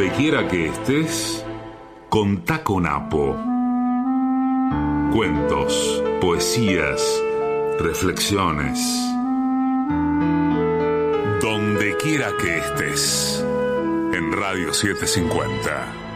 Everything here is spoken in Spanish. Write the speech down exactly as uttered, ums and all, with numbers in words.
Donde quiera que estés, contá con Apo. Cuentos, poesías, reflexiones. Donde quiera que estés, en Radio setecientos cincuenta.